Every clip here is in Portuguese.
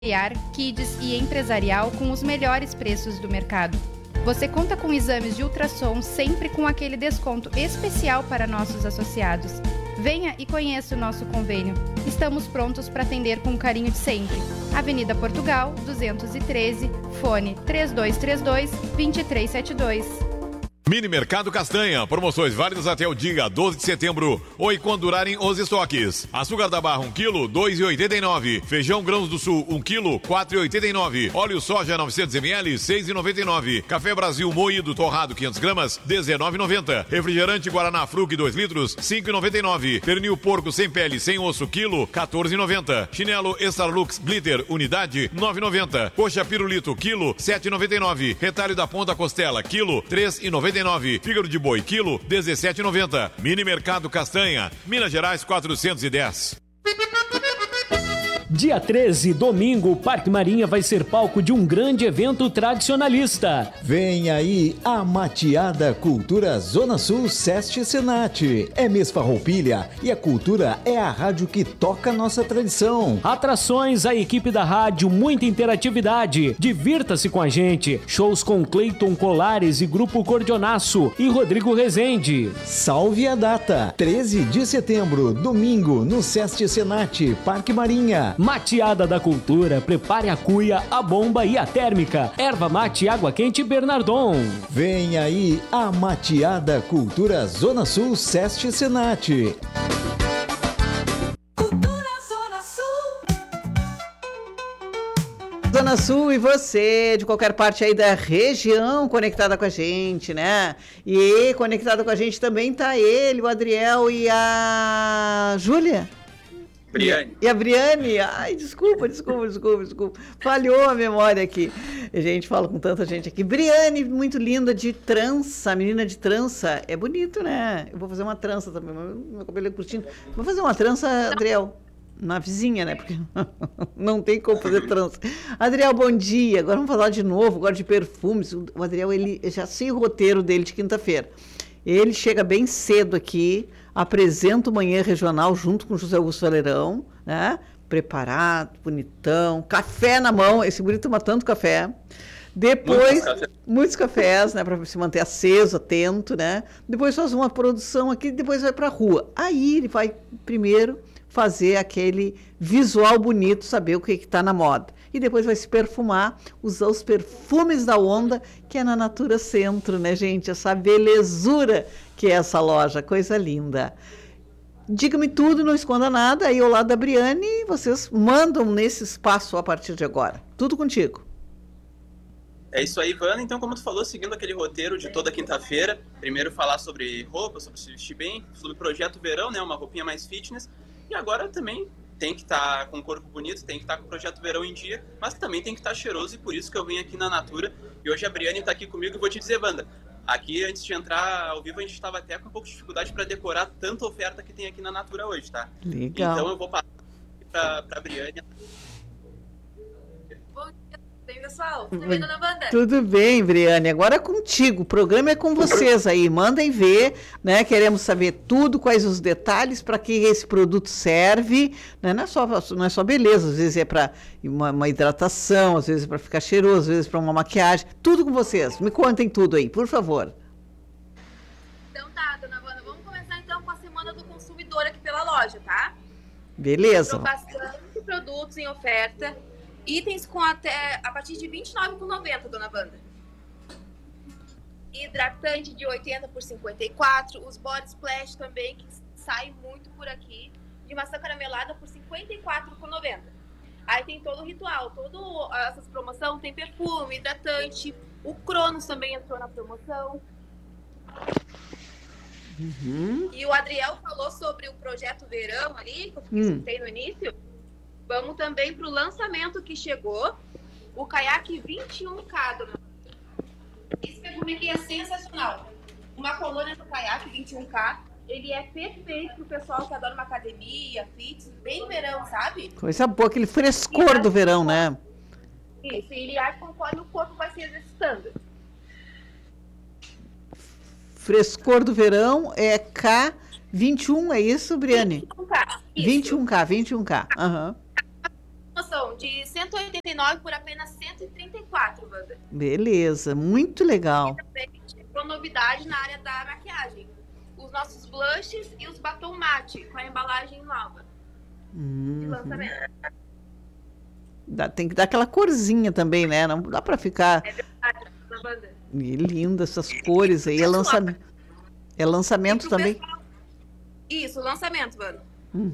familiar, kids e empresarial com os melhores preços do mercado. Você conta com exames de ultrassom sempre com aquele desconto especial para nossos associados. Venha e conheça o nosso convênio. Estamos prontos para atender com o carinho de sempre. Avenida Portugal, 213, fone 3232-2372. Mini Mercado Castanha, promoções válidas até o dia 12 de setembro ou enquanto durarem os estoques. Açúcar da barra 1 kg, 2,89. Feijão Grãos do Sul 1 kg, 4,89. Óleo soja 900 ml, 6,99. Café Brasil moído torrado 500 gramas, 19,90. Refrigerante Guaraná Fruc 2 litros, 5,99. Pernil porco sem pele, sem osso quilo, 14,90. Chinelo Starlux Glitter unidade, 9,90. Coxa pirulito quilo, 7,99. Retalho da ponta costela quilo, 3,99. Fígado de boi, quilo, 17,90. Mini Mercado Castanha, Minas Gerais 410. Dia 13, domingo, o Parque Marinha vai ser palco de um grande evento tradicionalista. Vem aí a Mateada Cultura Zona Sul Seste Senat. É mês Farroupilha e a cultura é a rádio que toca nossa tradição. Atrações, a equipe da rádio, muita interatividade. Divirta-se com a gente. Shows com Cleiton Colares e Grupo Cordionaço e Rodrigo Rezende. Salve a data, 13 de setembro, domingo, no Seste Senat, Parque Marinha. Mateada da Cultura, prepare a cuia, a bomba e a térmica. Erva mate, água quente Bernardon. Vem aí a Mateada Cultura Zona Sul Seste Senat. Zona Sul e você, de qualquer parte aí da região, conectada com a gente, né? E conectada com a gente também tá ele, o Adriel e a Júlia. Briane. E a Briane, ai, desculpa. Falhou a memória aqui. A gente fala com tanta gente aqui. Briane, muito linda, de trança, menina de trança. É bonito, né? Eu vou fazer uma trança também, meu cabelo é curtinho. Vou fazer uma trança, Adriel, na vizinha, né? Porque não tem como fazer trança. Adriel, bom dia. Agora vamos falar de novo, agora de perfumes. O Adriel, ele já sei o roteiro dele de quinta-feira. Ele chega bem cedo aqui, apresenta o Manhã Regional junto com o José Augusto Valerão, né? Preparado, bonitão, café na mão, esse bonito toma tanto café. Depois, muitos cafés, né? Para se manter aceso, atento, né? Depois faz uma produção aqui, depois vai para a rua. Aí ele vai primeiro fazer aquele visual bonito, saber o que está na moda. E depois vai se perfumar, usar os perfumes da Onda, que é na Natura Centro, né, gente? Essa belezura que é essa loja, coisa linda. Diga-me tudo, não esconda nada. Aí ao lado da Briane, vocês mandam nesse espaço a partir de agora. Tudo contigo. É isso aí, Ivana. Então, como tu falou, seguindo aquele roteiro de toda quinta-feira, primeiro falar sobre roupa, sobre se vestir bem, sobre o projeto verão, né, uma roupinha mais fitness. E agora também tem que estar com um corpo bonito, tem que estar com o projeto verão em dia, mas também tem que estar cheiroso, e por isso que eu vim aqui na Natura. E hoje a Briane está aqui comigo e vou te dizer, Wanda, aqui antes de entrar ao vivo a gente estava até com um pouco de dificuldade para decorar tanta oferta que tem aqui na Natura hoje, tá? Legal. Então eu vou passar para a Briane. Bom dia, bem, pessoal? Tudo bem, dona Wanda? Tudo bem, Briane. Agora é contigo. O programa é com vocês aí. Mandem ver, né? Queremos saber tudo, quais os detalhes, para que esse produto serve. Né? Não é só beleza, às vezes é para uma hidratação, às vezes é para ficar cheiroso, às vezes para uma maquiagem. Tudo com vocês. Me contem tudo aí, por favor. Então tá, dona Wanda. Vamos começar então com a Semana do Consumidor aqui pela loja, tá? Beleza. São bastante produtos em oferta. Itens com até a partir de R$ 29,90, dona Wanda. Hidratante de 80 por 54, os body splash também, que saem muito por aqui, de maçã caramelada por R$ 54,90. Aí tem todo o ritual, toda essas promoções, tem perfume, hidratante, o Cronos também entrou na promoção. E o Adriel falou sobre o projeto Verão ali, que eu citei no início. Vamos também para o lançamento que chegou, o caiaque 21K, dona. Esse perfume aqui é sensacional. Uma colônia do caiaque 21K, ele é perfeito para o pessoal que adora uma academia, fitness, bem verão, sabe? Coisa boa, aquele frescor do verão, né? Isso, e ele age conforme o corpo vai se exercitando. Frescor do verão é K21, é isso, Briane? 21K. Isso. 21K. Aham. promoção de 189 por apenas 134, Wanda. Beleza, muito legal. Com novidade na área da maquiagem. Os nossos blushes e os batom mate, com a embalagem nova. De lançamento. Tem que dar aquela corzinha também, né? Não dá pra ficar... É verdade, Wanda. E linda essas cores aí. É lançamento também? Pessoal... Isso, lançamento, Wanda.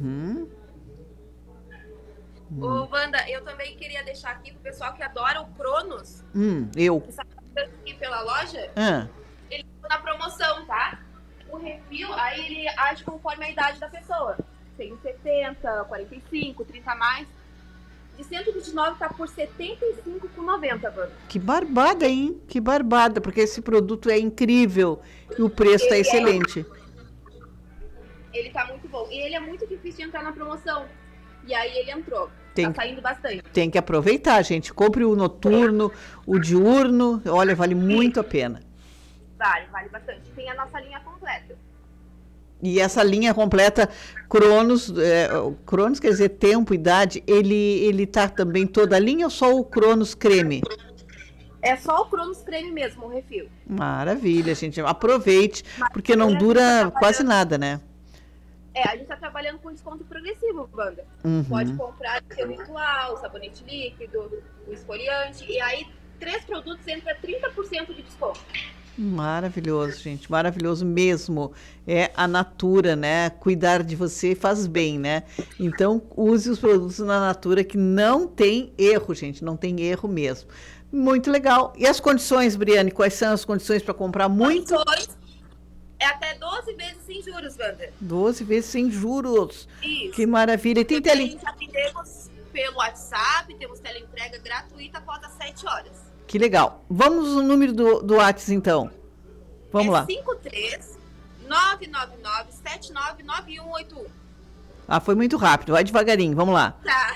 Ô, Wanda, eu também queria deixar aqui pro pessoal que adora o Cronos. Eu. Que está aqui pela loja. Ele tá na promoção, tá? O refil, aí ele age conforme a idade da pessoa. Tem 70, 45, 30 a mais. De 129 tá por 75,90, Wanda. Que barbada, hein? Que barbada, porque esse produto é incrível e o preço tá excelente. Ele tá muito bom. E ele é muito difícil de entrar na promoção. E aí ele entrou. Tá saindo bastante. Tem que aproveitar, gente. Compre o noturno, o diurno. Olha, vale muito a pena. Vale bastante. Tem a nossa linha completa. E essa linha completa, Cronos, Cronos quer dizer tempo, idade, ele tá também toda a linha ou só o Cronos creme? É só o Cronos creme mesmo, o refil. Maravilha, gente. Aproveite, porque não dura quase nada, né? A gente tá trabalhando com desconto progressivo, Wanda. Pode comprar o seu ritual, o sabonete líquido, o esfoliante, e aí 3 produtos entra 30% de desconto. Maravilhoso, gente, maravilhoso mesmo. É a Natura, né? Cuidar de você faz bem, né? Então, use os produtos da Natura que não tem erro, gente, não tem erro mesmo. Muito legal. E as condições, Briane, quais são as condições para comprar muito? Condições é até 12 vezes sem juros, Wanda. 12 vezes sem juros. Isso. Que maravilha. E tem gente atendemos pelo WhatsApp, temos teleentrega gratuita após as 7 horas. Que legal. Vamos no número do WhatsApp, então. Vamos lá. 53-999-799181. Foi muito rápido. Vai devagarinho. Vamos lá. Tá.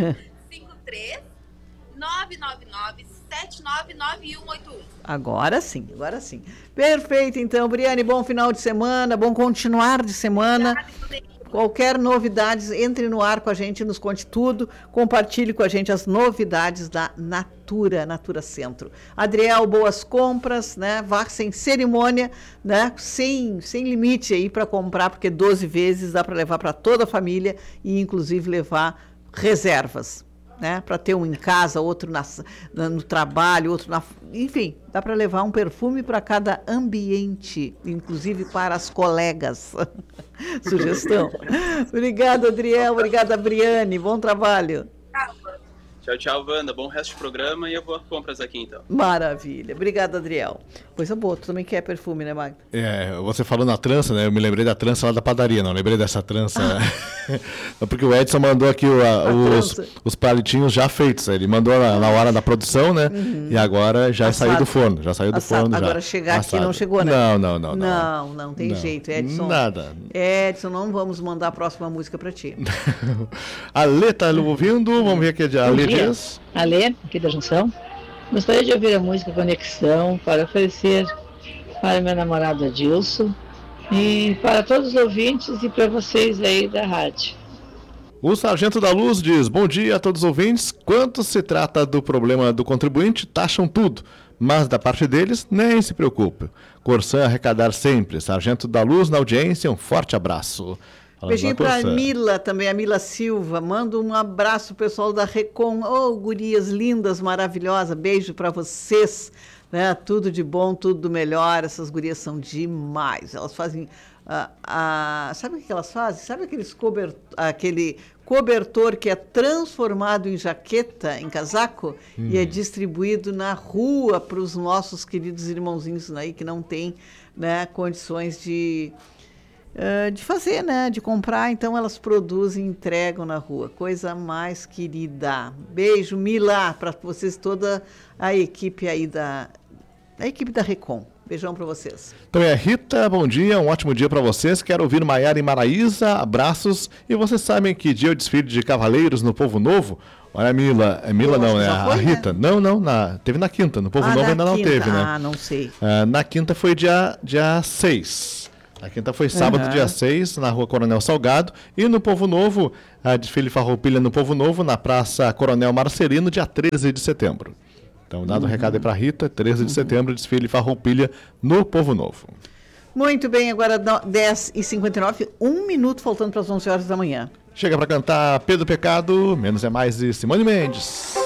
53-999-799181. Agora sim. Perfeito, então, Briane. Bom final de semana. Bom continuar de semana. Qualquer novidades, entre no ar com a gente, nos conte tudo, compartilhe com a gente as novidades da Natura Centro. Adriel, boas compras, né? Vá sem cerimônia, né? Sem limite aí para comprar, porque 12 vezes dá para levar para toda a família e inclusive levar reservas, né? Para ter um em casa, outro no trabalho, outro enfim, dá para levar um perfume para cada ambiente, inclusive para as colegas. Sugestão. Obrigada, Adriel. Obrigada, Briane. Bom trabalho. Tchau, Wanda. Bom resto de programa e eu vou compras aqui, então. Maravilha. Obrigada, Adriel. Coisa boa. Tu também quer perfume, né, Magda? Você falou na trança, né? Eu me lembrei da trança lá da padaria, não lembrei dessa trança. Porque o Edson mandou aqui os palitinhos já feitos. Ele mandou na hora da produção, né? E agora já saiu do forno. Agora chegar aqui não chegou, né? Não tem jeito, Edson. Nada. Edson, não vamos mandar a próxima música pra ti. A Lê tá ouvindo. Vamos ver aqui a Lê Dias. Alê, aqui da Junção. Gostaria de ouvir a música Conexão para oferecer para meu namorado Adilson e para todos os ouvintes e para vocês aí da rádio. O Sargento da Luz diz: bom dia a todos os ouvintes. Quando se trata do problema do contribuinte, taxam tudo, mas da parte deles, nem se preocupe. Corsã arrecadar sempre. Sargento da Luz na audiência, um forte abraço. Beijinho para a Mila também, a Mila Silva. Manda um abraço pessoal da Recon. Gurias lindas, maravilhosas. Beijo para vocês. Né? Tudo de bom, tudo do melhor. Essas gurias são demais. Elas fazem... sabe o que elas fazem? Sabe aquele cobertor que é transformado em jaqueta, em casaco, e é distribuído na rua para os nossos queridos irmãozinhos aí que não têm, né, condições de fazer, né, de comprar, então elas produzem e entregam na rua. Coisa mais querida. Beijo, Mila, para vocês, toda a equipe aí da equipe da Recon. Beijão para vocês. Então Rita, bom dia, um ótimo dia para vocês. Quero ouvir Maiara e Maraísa, abraços. E vocês sabem que dia é o desfile de cavaleiros no Povo Novo? Olha, Mila não, né? A Rita. Né? Não, teve na quinta, no Povo Novo ainda não teve, né? Não sei. Na quinta foi dia 6. A quinta foi sábado, dia 6, na Rua Coronel Salgado. E no Povo Novo, a desfile Farroupilha no Povo Novo, na Praça Coronel Marcelino, dia 13 de setembro. Então, dado o recado aí para Rita, 13 de setembro, desfile Farroupilha no Povo Novo. Muito bem, agora 10h59, 1 minuto faltando para as 11 horas da manhã. Chega para cantar Pedro Pecado, Menos é Mais e Simone Mendes.